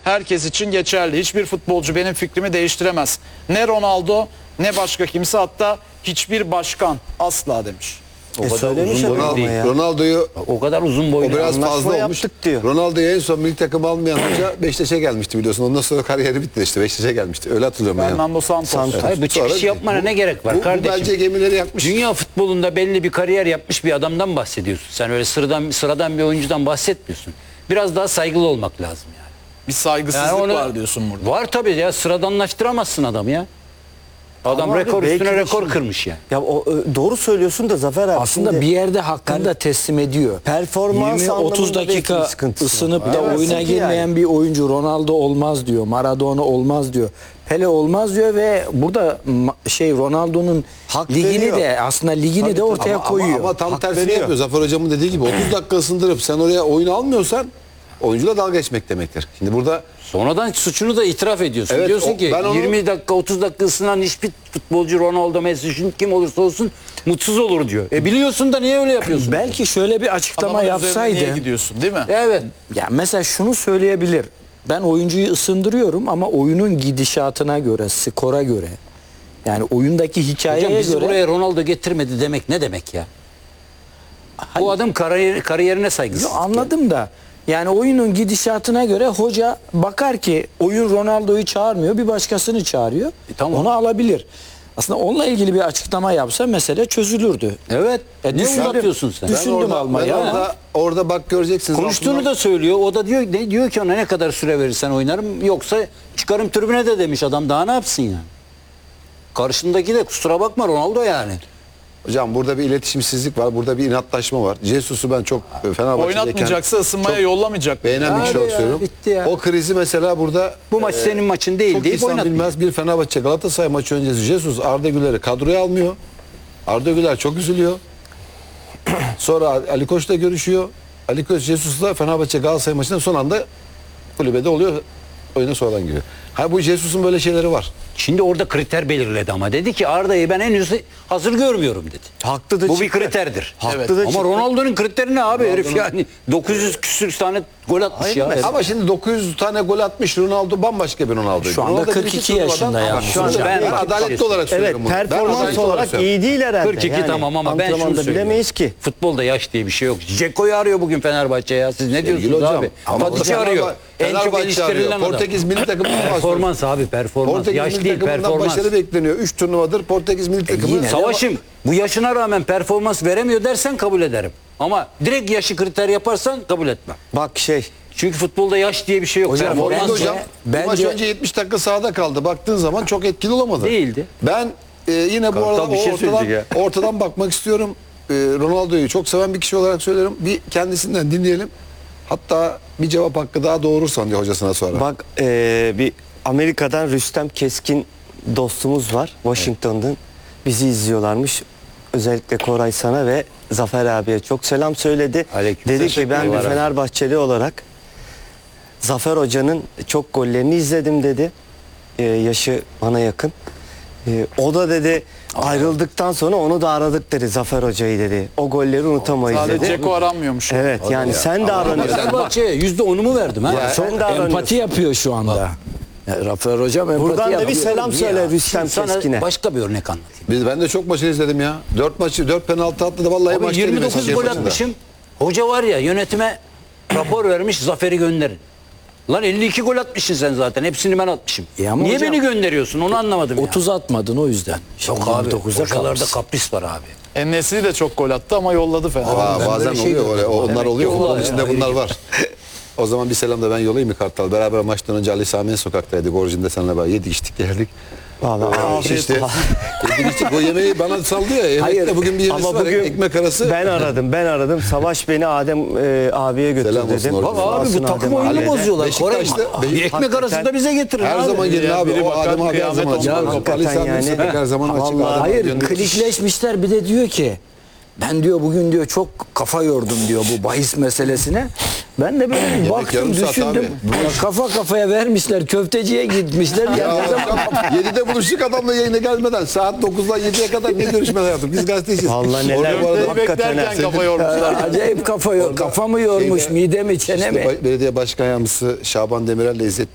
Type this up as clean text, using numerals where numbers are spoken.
herkes için geçerli. Hiçbir futbolcu benim fikrimi değiştiremez. Ne Ronaldo ne başka kimse, hatta hiçbir başkan asla demiş. O kadar söylemiş uzun boylu ama değil. ya. Ronaldo'yu O kadar uzun boylu. o biraz anlaşma fazla olmuş. yaptık diyor. Ronaldo'yu en son milli takım almayan hoca Beşiktaş'a gelmişti biliyorsun. Ondan sonra kariyeri bitti işte. Beşiktaş'a gelmişti. Öyle hatırlıyorum ben. Fernando Santos. Hayır, bu çıkış Sonra- yapmana ne gerek var Bu kardeşim? bence gemileri yakmış. Dünya futbolunda belli bir kariyer yapmış bir adamdan bahsediyorsun. Sen öyle sıradan bir oyuncudan bahsetmiyorsun. Biraz daha saygılı olmak lazım yani. Bir saygısızlık Yani onu- var diyorsun burada. Var tabii ya, sıradanlaştıramazsın adamı ya. Adam Ama rekor abi üstüne belki de rekor şimdi- kırmış yani. Ya doğru söylüyorsun da Zafer abi. Aslında şimdi bir yerde hakkını da teslim ediyor. performans 20-30 anlamında belki dakika bir sıkıntısı var. ısınıp da Evet, oyuna sıkıntı girmeyen yani. bir oyuncu Ronaldo olmaz diyor. Maradona olmaz diyor. Pele olmaz diyor ve burada Ronaldo'nun Hak ligini veriyor. de aslında ligini de ortaya koyuyor. Ama tam Hak tersini veriyor. yapıyor. Zafer Hocam'ın dediği gibi 30 dakika ısındırıp sen oraya oyunu almıyorsan oyuncuyla dalga geçmek demektir. Şimdi burada Sonradan suçunu da itiraf ediyorsun. Evet, Diyorsun ki ben onu- 20 dakika 30 dakika ısınan hiçbir futbolcu, Ronaldo, Messi, kim olursa olsun mutsuz olur diyor. Biliyorsun da niye öyle yapıyorsun? Belki şöyle bir açıklama Adamın üzerine yapsaydı. niye gidiyorsun değil mi? Evet. Ya mesela şunu söyleyebilir. Ben oyuncuyu ısındırıyorum ama oyunun gidişatına göre, skora göre, yani oyundaki hikayeye Hocam bizi göre buraya Ronaldo getirmedi demek ne demek ya? Bu adam kariyerine saygısız. Yo, anladım da yani oyunun gidişatına göre hoca bakar ki oyun Ronaldo'yu çağırmıyor, bir başkasını çağırıyor. Tamam. Onu alabilir. Aslında onunla ilgili bir açıklama yapsa mesele çözülürdü. Evet. Ne düşündüm. uzatıyorsun sen? Düşündüm orada, almayı ben ama- orada bak göreceksiniz. Konuştuğunu altından- da söylüyor. O da diyor ki ona ne kadar süre verirsen oynarım. Yoksa çıkarım tribüne de demiş adam. Daha ne yapsın yani? Karşındaki de kusura bakma Ronaldo yani. Hocam burada bir iletişimsizlik var. Burada bir inatlaşma var. Jesus'u ben çok Fenerbahçe'deyken Oynatmayacaksa ısınmaya çok yollamayacak. beğenen bir kişi Hadi olarak ya, söylüyorum. bitti ya. O krizi mesela burada Bu maç senin maçın değil çok deyip insan oynatmıyor. bilmez bir Fenerbahçe Galatasaray maçı öncesi Jesus Arda Güler'i kadroya almıyor. Arda Güler çok üzülüyor. Sonra Ali Koç'la görüşüyor. Ali Koç Jesus'la Fenerbahçe Galatasaray maçında son anda kulübede oluyor. Oyuna sonradan giriyor. Ha bu Jesus'un böyle şeyleri var. Şimdi orada kriter belirledi ama dedi ki Arda'yı ben henüz hazır görmüyorum dedi. Haklı da Bu bir çıktı. kriterdir. Haklı da Ama çıktı. Ronaldo'nun kriteri ne abi herif yani 900 küsür tane gol atmış ya. Ama şimdi 900 tane gol atmış Ronaldo bambaşka bir Ronaldo. Şu anda Ronaldo 42 bir iki yaşında turnuvadan- yani. Şu anda Hocam, ben ben- adaletli olarak Evet, söylüyorum bunu. Ben performans adaletli olarak söylüyorum. iyi değil herhalde. 42 tamam ama ben şunu antrenmanda söylüyorum. bilemeyiz ki. Futbolda yaş diye bir şey yok. Ceko'yu arıyor bugün Fenerbahçe ya. Siz ne Sevgili diyorsunuz hocam, abi? ama Tadiç'i arıyor. En çok Fenerbahçe eleştirilen arıyor. adam. Portekiz milli takımından Performans abi performans. Portekiz Yaş milli değil takımından performans. başarı bekleniyor. 3 turnuvadır Portekiz milli takımı. yine de- Savaşım bu yaşına rağmen performans veremiyor dersen kabul ederim. Ama direkt yaşı kriter yaparsan kabul etmem. Bak Çünkü futbolda yaş diye bir şey yok. Hocam, Performans Orada hocam Bence- bu maç önce 70 dakika sahada kaldı. Baktığın zaman çok etkili olamadı. Değildi. Ben yine bu Kartal arada bir şey ortadan, söyleyecek ortadan bakmak istiyorum. Ronaldo'yu çok seven bir kişi olarak söylüyorum. Bir kendisinden dinleyelim. Hatta bir cevap hakkı daha doğurursan diye hocasına sonra. bak bir Amerika'dan Rüstem Keskin dostumuz var Washington'dan. Bizi izliyorlarmış. Özellikle Koray sana ve Zafer abiye çok selam söyledi. Aleyküm Dedi ki teşekkür ben bir ederim. Fenerbahçeli olarak Zafer Hoca'nın çok gollerini izledim dedi. Yaşı bana yakın. O da dedi ayrıldıktan sonra onu da aradık dedi Zafer Hoca'yı dedi. O golleri unutamayız Sadece dedi. Ceko aranmıyormuş. Evet yani sen de aranıyorsun. Fenerbahçe'ye %10'u mu verdim ha? Ya, Sen de aranıyorsun. empati yapıyor şu anda. Ya, Rafael Hocam empati Buradan da yapıyor. bir selam söyle Ya, Rüstem şimdi sana Keskin'e. başka bir örnek anlatayım. Ben de çok maçı izledim ya. 4 maçı 4 penaltı attı da vallahi Abi maç 29 gol atmışım. Hoca var ya yönetime rapor vermiş Zafer'i gönderin. Lan 52 gol atmışsın sen zaten. Hepsini ben atmışım. ama Niye hocam, beni gönderiyorsun onu anlamadım 30 ya. atmadın o yüzden. Yok abi 29'a hocalarda kalmışsın. kapris var abi. En-Nesyri de çok gol attı ama yolladı Fenerbahçe. Bazen böyle şey oluyor öyle. gördüm. Onlar Demek oluyor. ki Futbolun var içinde ya, bunlar ayrı. var. O zaman bir selam da ben yollayayım mı Kartal? Beraber maçtan önce Ali Sami sokaktaydık. Orijinde seninle beraber yedik içtik geldik. Vallahi İşte yedik içtik. O yemeği bana saldı ya. Yemekte Hayır, bugün bir yemesi ama var. bugün Ekmek arası. Ben aradım. Savaş beni Adem abiye götür Selam olsun dedim. orada. Bak abi bu Olsun takım Adem oyunu abiye. bozuyorlar. Koray Beşiktaş'ta- bir ekmek Hakikaten- arası da bize getirin Her abi. zaman gelin abi. Biri O bakar, Adem abi her kıyamet zaman açık. olmaz. Ali Hakikaten Sami yani. Sokak her zaman açık. Vallahi- Adem Hayır abi göndermiş. klikleşmişler bir de diyor ki ben diyor bugün diyor çok kafa yordum diyor bu bahis meselesine. Ben de böyle yarım baktım saat düşündüm. Ya kafa kafaya vermişler köfteciye gitmişler. Ya Yani hocam 7'de buluştuk adamla yayına gelmeden saat 9'dan 7'ye kadar ne görüşmeler yaptık. Biz gazeteciyiz. Vallahi neler- Orada bu arada Hakikaten Beklerken ha. kafa yormuşlar. acayip kafa mı yormuş Şeyde- mide mi çene mi? İşte belediye başkan yardımcısı Şaban Demirel'le İzzet